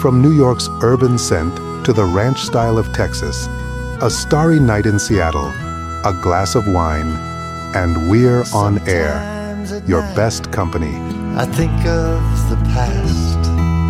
From New York's urban scent to the ranch style of Texas, a starry night in Seattle, a glass of wine, and we're on air. Your best company. I think of the past.